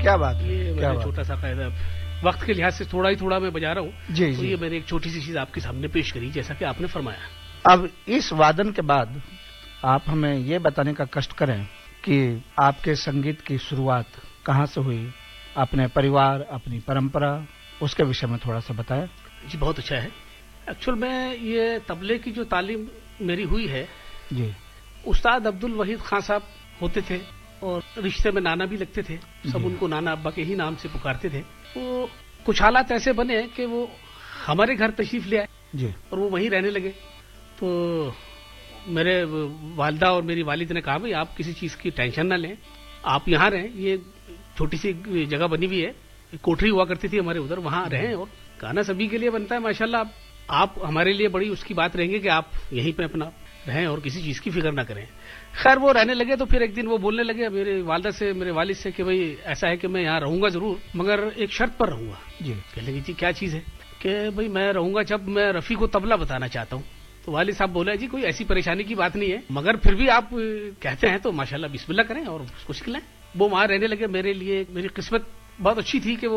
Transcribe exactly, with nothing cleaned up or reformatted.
کیا بات ہے، یہ کیا میں بات چھوٹا سا قاعدہ وقت کے لحاظ سے تھوڑا ہی تھوڑا میں بجا رہا ہوں، جی تو جی۔ یہ میں نے ایک چھوٹی سی چیز آپ کے سامنے پیش کری جیسا کہ آپ نے فرمایا۔ اب اس وادن کے بعد آپ ہمیں یہ بتانے کا کشٹ کریں کہ آپ کے سنگیت کی شروعات کہاں سے ہوئی، اپنے پریوار، اپنی پرمپرا، اس کے وشے میں تھوڑا سا بتائیں۔ جی بہت اچھا ہے۔ ایکچوئل میں یہ طبلے کی جو تعلیم میری ہوئی ہے، جی استاد عبد الوحید خان صاحب ہوتے تھے اور رشتے میں نانا بھی لگتے تھے، سب جی۔ ان کو نانا ابا کے ہی نام سے پکارتے تھے۔ وہ کچھ حالات ایسے بنے کہ وہ ہمارے گھر تشریف لے آئے جی اور وہ وہیں رہنے لگے۔ تو میرے والدہ اور میری والد نے کہا بھئی آپ کسی چیز کی ٹینشن نہ لیں، آپ یہاں رہیں، یہ چھوٹی سی جگہ بنی ہوئی ہے، کوٹری ہوا کرتی تھی ہمارے ادھر، وہاں رہیں، اور کھانا سبھی کے لیے بنتا ہے ماشاءاللہ، آپ ہمارے لیے بڑی اس کی بات رہیں گے کہ آپ یہیں پہ اپنا رہیں اور کسی چیز کی فکر نہ کریں۔ خیر وہ رہنے لگے تو پھر ایک دن وہ بولنے لگے میرے والدہ سے، میرے والد سے کہ بھئی ایسا ہے کہ میں یہاں رہوں گا ضرور، مگر ایک شرط پر رہوں گا۔ جی کہنے لگی جی کیا چیز ہے؟ کہ بھئی میں رہوں گا جب میں رفیع کو طبلہ بتانا چاہتا ہوں۔ تو والد صاحب بولا جی کوئی ایسی پریشانی کی بات نہیں ہے، مگر پھر بھی آپ کہتے ہیں تو ماشاءاللہ بسم اللہ کریں اور اس کو سیکھ لیں۔ وہ وہاں رہنے لگے۔ میرے لیے میری قسمت بہت اچھی تھی کہ وہ